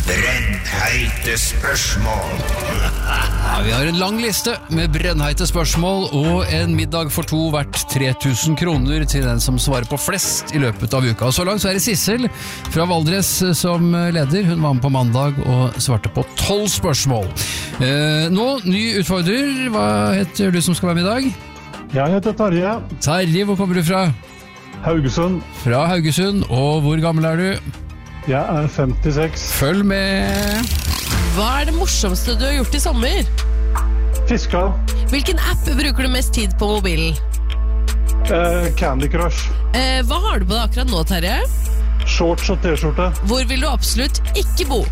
Brennheite spørsmål. Ja, vi har en lang liste med brennheite spørsmål og en middag for to verdt 3000 kroner til den som svarer på flest i løpet av uka. Og så langt så er det Sissel fra Valdres som leder. Hun var med på mandag og svarte på 12 spørsmål. Nå, ny utfordrer. Hva heter du som skal være med i dag? Jeg heter Terje. Terje, hvor kommer du fra? Haugesund. Fra Haugesund, og hvor gammel er du? Jeg er 56. Følg med. Hva er det morsomste du har gjort i sommer? Fiska. Hvilken app bruker du mest tid på mobilen? Candy Crush. Hva har du på deg akkurat nå, Terje? Shorts og t-skjorte. Hvor vil du absolutt ikke bo?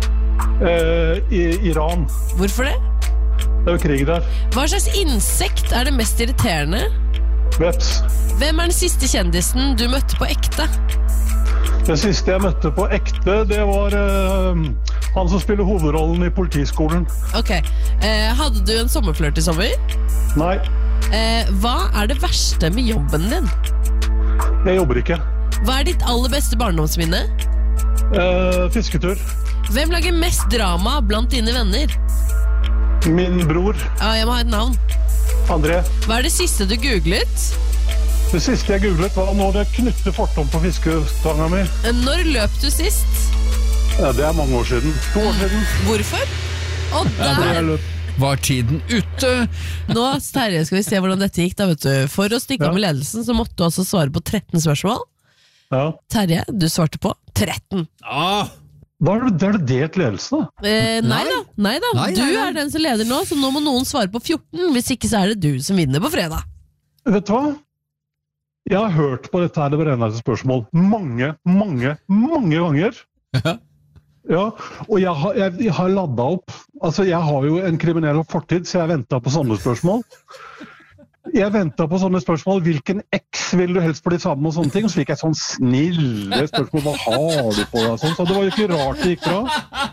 I Iran. Hvorfor det? Det er jo krig der. Hva slags insekt er det mest irriterende? Veps. Hvem er den siste kjendisen du møtte på ekte? Det siste jeg møtte på ekte, det var han som spiller hovedrollen i politiskolen. Ok, hadde du en sommerflørt i sommer? Nei, Hva er det verste med jobben din? jeg jobber ikke. Hva er ditt aller beste barndomsminne? Fisketur. Hvem lager mest drama blant dine venner? Min bror, Jeg må ha et navn. André. Hva er det siste du googlet? Det siste jeg googlet var når det knytter fortom på fiskestanga mi. Når løp du sist? Ja, det er mange år siden. 2 år siden. Hvorfor? Og Jeg der! løp. Var tiden ute? Nå, Terje, skal vi se hvordan dette gikk da, vet du. For å stikke av med ledelsen, så måtte du altså svare på 13 spørsmål. Ja. Terje, du svarte på 13. Da er det delt ledelse, da. Nei da. Nei, Du nei. er den som leder nå, så nå må noen svare på 14. Hvis ikke så er det du som vinner på fredag. Vet du hva? Jeg har hørt på dette her, det brennheite spørsmål mange ganger. Ja, og jeg har laddet opp. Altså, jeg har jo en kriminell fortid, så jeg ventet på sånne spørsmål. Jeg ventet på sånne spørsmål. Hvilken eks vil du helst bli sammen med, og sånne ting. Så fikk jeg sånn snille spørsmål. Hva har du på deg? Sånn. Så det var jo ikke rart det gikk bra.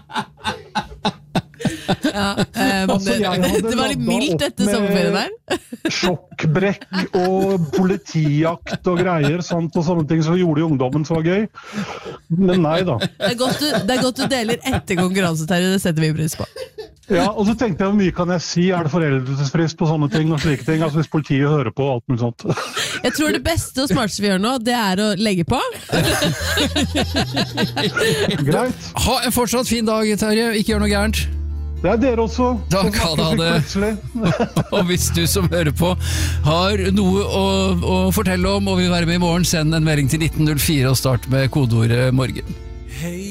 Altså, det var litt mildt etter sommerferien der. Sjokkbrekk og politijakt og greier, sant? Og sånne ting som vi gjorde i ungdommen som var gøy. Men nei da. Det er godt du deler etter konkurranse, Terje. Det setter vi pris på. Ja, og så tenkte jeg, hvor mye kan jeg si? Er det foreldelsesfrist på sånne ting og slike ting? Altså hvis politiet hører på alt mulig sånt. Jeg tror det beste og smarteste vi gjør nå, det er å legge på. Greit. Ha en fortsatt fin dag, Terje. Ikke gjør noe gærent. Det er dere også. Takk, ha det. Og hvis du som hører på har noe å fortelle om og vil være med i morgen, send en melding til 1904 og start med kodeordet morgen.